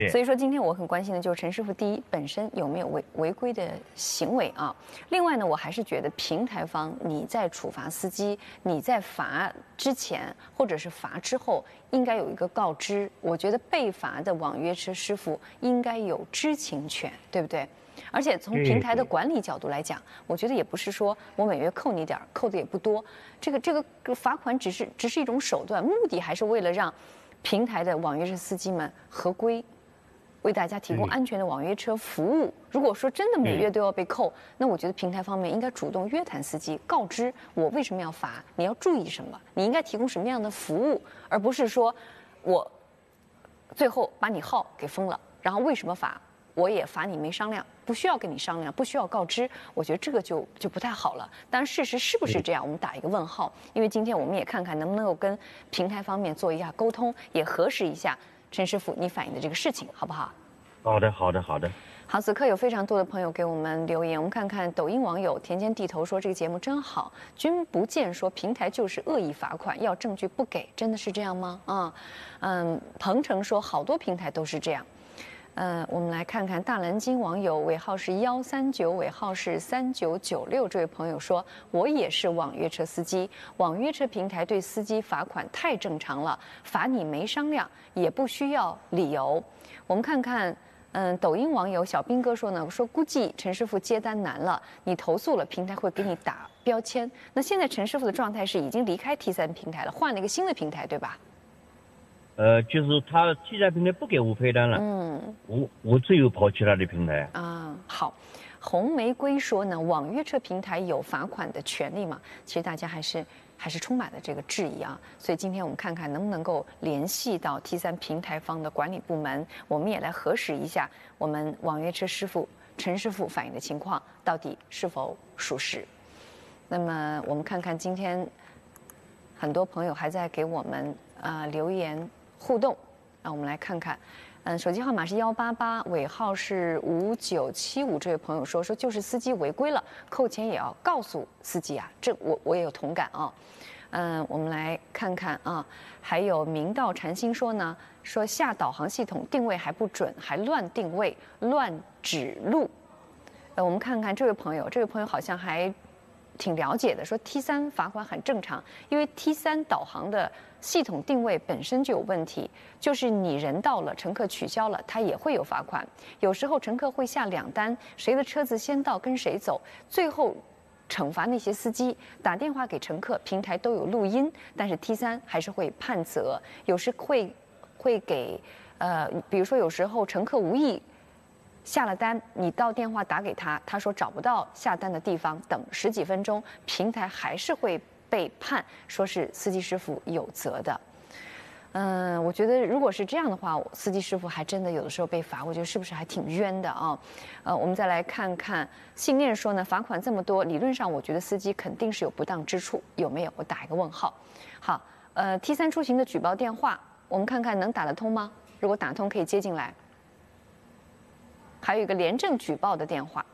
所以说，今天我很关心的就是陈师傅，第一本身有没有违规的行为啊？另外呢，我还是觉得平台方你在处罚司机，你在罚之前或者是罚之后，应该有一个告知。我觉得被罚的网约车师傅应该有知情权，对不对？而且从平台的管理角度来讲，我觉得也不是说我每月扣你点儿，扣的也不多，这个罚款只是一种手段，目的还是为了让平台的网约车司机们合规。为大家提供安全的网约车服务。如果说真的每月都要被扣，那我觉得平台方面应该主动约谈司机，告知我为什么要罚，你要注意什么，你应该提供什么样的服务，而不是说我最后把你号给封了，然后为什么罚，我也罚你没商量，不需要跟你商量，不需要告知，我觉得这个就不太好了。当然，事实是不是这样，我们打一个问号。因为今天我们也看看能不能够跟平台方面做一下沟通，也核实一下陈师傅你反映的这个事情，好不好？ 好的。 好，此刻有非常多的朋友给我们留言，我们看看抖音网友田间地头说这个节目真好，君不见说平台就是恶意罚款，要证据不给，真的是这样吗？鹏程说好多平台都是这样。我们来看看大蓝鲸网友尾号是139，尾号是3996，这位朋友说，我也是网约车司机，网约车平台对司机罚款太正常了，罚你没商量，也不需要理由。我们看看。抖音网友小兵哥说呢，说估计陈师傅接单难了，你投诉了，平台会给你打标签。那现在陈师傅的状态是已经离开 T3 平台了，换了一个新的平台，对吧？ 就是他 T3 平台不给我配单了，我只有跑其他的平台啊。好，红玫瑰说呢，网约车平台有罚款的权利吗？其实大家还是充满了这个质疑啊，所以今天我们看看能不能够联系到 T3 平台方的管理部门，我们也来核实一下我们网约车师傅陈师傅反映的情况到底是否属实。那么我们看看今天很多朋友还在给我们留言互动，让我们来看看。手机号码是188，尾号是5975。这位朋友说就是司机违规了，扣钱也要告诉司机啊，这我也有同感啊。我们来看看啊，还有明道禅心说呢，说下导航系统定位还不准，还乱定位、乱指路。我们看看这位朋友好像还挺了解的，说 T3 罚款很正常，因为 T3 导航的系统定位本身就有问题，就是你人到了，乘客取消了，它也会有罚款。有时候乘客会下2单，谁的车子先到跟谁走，最后惩罚那些司机，打电话给乘客，平台都有录音，但是 T3 还是会判责，有时会给比如说有时候乘客无意下了单，你到电话打给他，他说找不到下单的地方，等10几分钟，平台还是会被判说是司机师傅有责的。我觉得如果是这样的话，司机师傅还真的有的时候被罚，我觉得是不是还挺冤的啊？我们再来看看信念说呢，罚款这么多，理论上我觉得司机肯定是有不当之处，有没有？我打一个问号。好，T3出行的举报电话，我们看看能打得通吗？如果打通可以接进来。还有一个廉政举报的电话，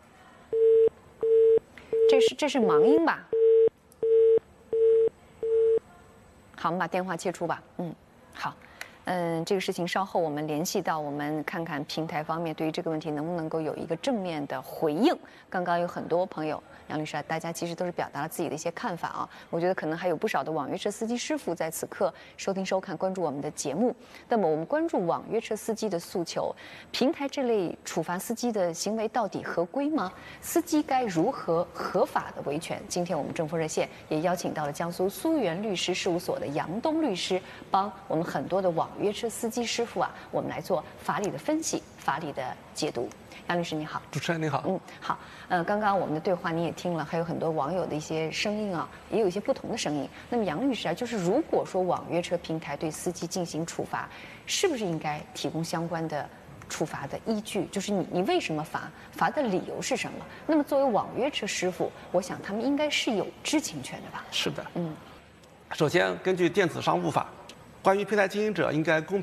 这是盲音吧？好，我们把电话切出吧。好，这个事情稍后我们联系到，我们看看平台方面对于这个问题能不能够有一个正面的回应。刚刚有很多朋友，杨律师啊，大家其实都是表达了自己的一些看法啊。我觉得可能还有不少的网约车司机师傅在此刻收听收看关注我们的节目。那么我们关注网约车司机的诉求，平台这类处罚司机的行为到底合规吗？司机该如何合法的维权？今天我们政风热线也邀请到了江苏苏源律师事务所的杨东律师，帮我们很多的网约车司机师傅啊，我们来做法理的分析、法理的解读。杨律师你好。 主持人你好。 好。刚刚我们的对话你也听了，还有很多网友的一些声音啊，也有一些不同的声音。那么杨律师啊，就是如果说网约车平台对司机进行处罚，是不是应该提供相关的处罚的依据？就是你为什么罚的理由是什么？那么作为网约车师傅，我想他们应该是有知情权的吧？ 是的。首先根据电子商务法，关于平台经营者应该公平